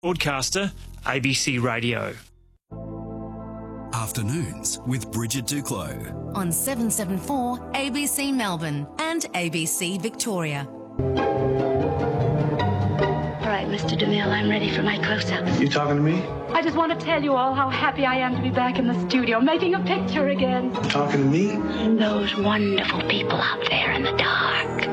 Broadcaster, ABC Radio. Afternoons with Bridget Duclos. On 774 ABC Melbourne and ABC Victoria. All right, Mr. DeMille, I'm ready for my close-ups. You talking to me? I just want to tell you all how happy I am to be back in the studio, making a picture again. You talking to me? And those wonderful people out there in the dark.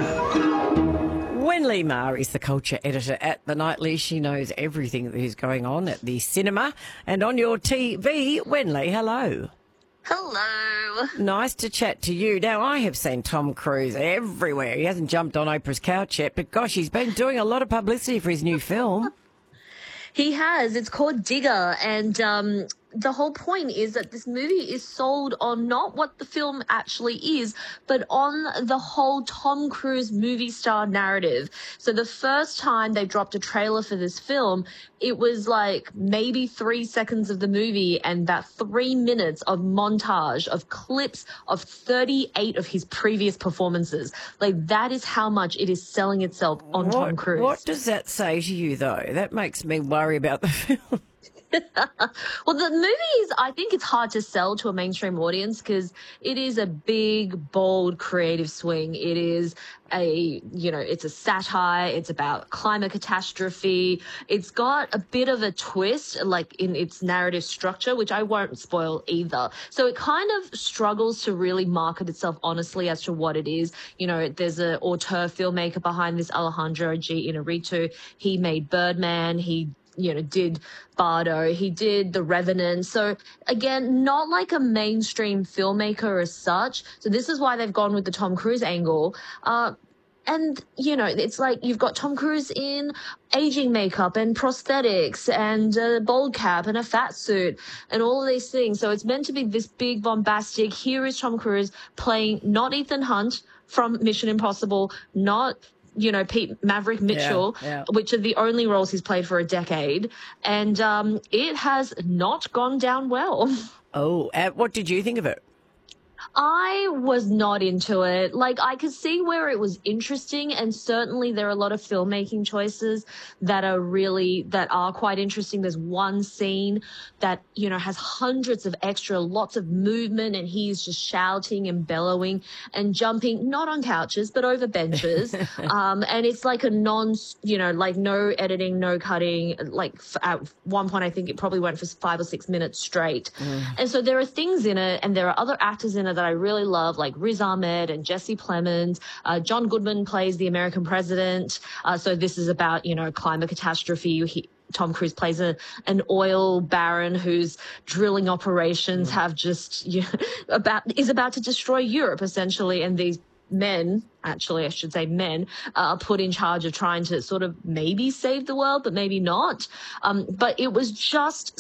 Wenley Ma is the culture editor at The Nightly. She knows everything that is going on at the cinema and on your TV. Wenley, hello. Hello. Nice to chat to you. Now, I have seen Tom Cruise everywhere. He hasn't jumped on Oprah's couch yet, but gosh, he's been doing a lot of publicity for his new film. He has. It's called Digger, and the whole point is that this movie is sold on not what the film actually is, but on the whole Tom Cruise movie star narrative. So the first time they dropped a trailer for this film, it was like maybe 3 seconds of the movie and about 3 minutes of montage of clips of 38 of his previous performances. Like, that is how much it is selling itself on Tom Cruise. What does that say to you, though? That makes me worry about the film. Well, the movie is, I think it's hard to sell to a mainstream audience because it is a big, bold, creative swing. It is it's a satire. It's about climate catastrophe. It's got a bit of a twist, like in its narrative structure, which I won't spoil either. So it kind of struggles to really market itself honestly as to what it is. You know, there's an auteur filmmaker behind this, Alejandro G. Inarritu. He made Birdman. He did Bardo, he did The Revenant. So again, not like a mainstream filmmaker as such. So this is why they've gone with the Tom Cruise angle. And, it's like you've got Tom Cruise in aging makeup and prosthetics and a bald cap and a fat suit and all of these things. So it's meant to be this big bombastic, here is Tom Cruise playing not Ethan Hunt from Mission Impossible, not Pete Maverick Mitchell, which are the only roles he's played for a decade. And it has not gone down well. Oh, what did you think of it? I was not into it. Like, I could see where it was interesting, and certainly there are a lot of filmmaking choices that are quite interesting. There's one scene that, has hundreds of extra, lots of movement, and he's just shouting and bellowing and jumping, not on couches, but over benches. And it's like a like no editing, no cutting. Like, at one point, I think it probably went for 5 or 6 minutes straight. And so there are things in it, and there are other actors in it that I really love, like Riz Ahmed and Jesse Plemons. John Goodman plays the American president. So this is about, climate catastrophe. Tom Cruise plays an oil baron whose drilling operations have just is about to destroy Europe, essentially. And these men, actually, I should say men, are put in charge of trying to sort of maybe save the world, but maybe not. But it was just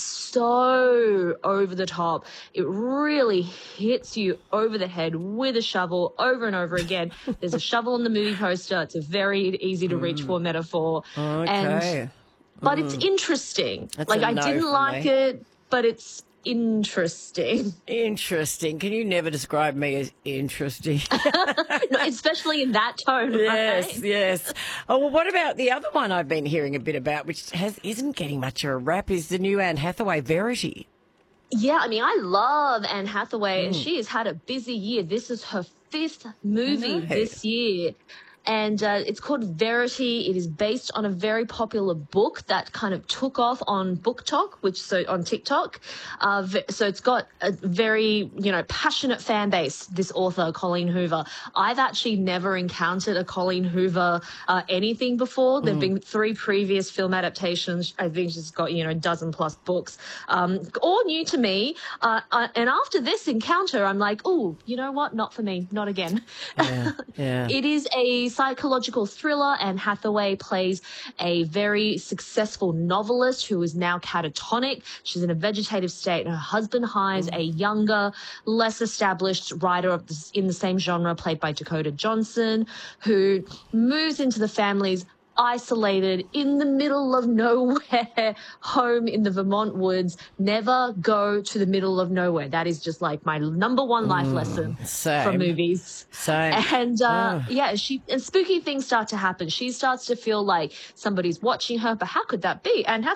so over the top. It really hits you over the head with a shovel over and over again. There's a shovel on the movie poster. It's a very easy to reach for metaphor. Okay. But it's interesting. That's like, a I no didn't for like me. it, but it's interesting. Interesting. Can you never describe me as interesting? No, especially in that tone. Yes, right? yes. Oh, well, what about the other one I've been hearing a bit about, which isn't getting much of a rap, is the new Anne Hathaway, Verity. Yeah, I mean, I love Anne Hathaway, and she has had a busy year. This is her 5th movie this year. And it's called Verity. It is based on a very popular book that kind of took off on BookTok, on TikTok. So it's got a very, passionate fan base, this author, Colleen Hoover. I've actually never encountered a Colleen Hoover anything before. There have been 3 previous film adaptations. I think she's got, a dozen plus books, all new to me. And after this encounter, I'm like, oh, you know what? Not for me. Not again. Yeah. It is a psychological thriller, and Hathaway plays a very successful novelist who is now catatonic. She's in a vegetative state, and her husband hires a younger, less established writer in the same genre, played by Dakota Johnson, who moves into the family's isolated in the middle of nowhere, home in the Vermont woods. Never go to the middle of nowhere. That is just like my number one life lesson from movies. Same. And and spooky things start to happen. She starts to feel like somebody's watching her, but how could that be? And how